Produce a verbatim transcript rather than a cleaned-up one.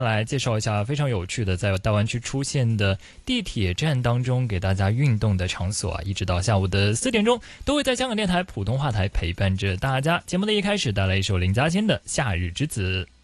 来介绍一下非常有趣的在大湾区出现的地铁站当中给大家运动的场所啊，一直到下午的四点钟都会在香港电台普通话台陪伴着大家。节目的一开始带来一首林家谦的《夏日之子》。